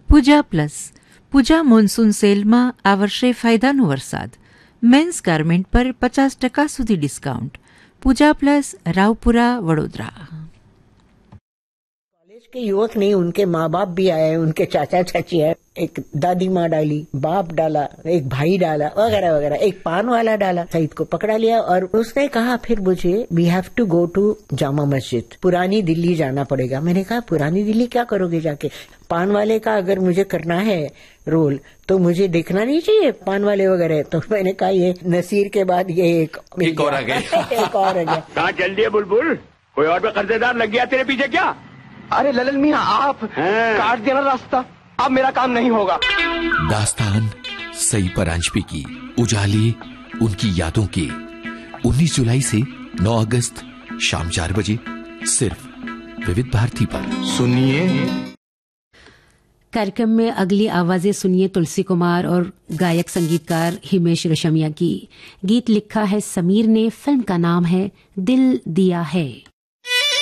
પૂજા plus પૂજા monsoon સેલમાં આ વર્ષે ફાયદાનો વરસાદ. મેન્સ ગાર્મેન્ટ પર 50% સુધી ડિસ્કાઉન્ટ. પૂજા પ્લસ, રાવપુરા, વડોદરા. कॉलेज के युवक नहीं, उनके माँ बाप भी आए, उनके चाचा चाची आए, एक दादी माँ डाली, बाप डाला, एक भाई डाला, वगैरह वगैरह. एक पान वाला डाला, सईद को पकड़ा लिया और उसने कहा फिर मुझे we have to go to Jama Masjid, पुरानी दिल्ली जाना पड़ेगा. मैंने कहा पुरानी दिल्ली क्या करोगे जाके? पान वाले का अगर मुझे करना है रोल तो मुझे देखना नहीं चाहिए पान वाले वगैरह. तो मैंने कहा ये नसीर के बाद ये एक और आ गया. एक और आ गया. कहाँ चल दिए बुलबुल? कोई और भी कर्जेदार लग गया तेरे पीछे क्या? अरे ललन मियां, आप काट देना रास्ता, अब मेरा काम नहीं होगा. दास्तान सई परांजपे की, उजाली उनकी यादों की. 19 जुलाई से 9 अगस्त शाम 4 बजे सिर्फ विविध भारती पर. सुनिए. कार्यक्रम में अगली आवाजें सुनिए तुलसी कुमार और गायक संगीतकार हिमेश रेशमिया की. गीत लिखा है समीर ने, फिल्म का नाम है दिल दिया है.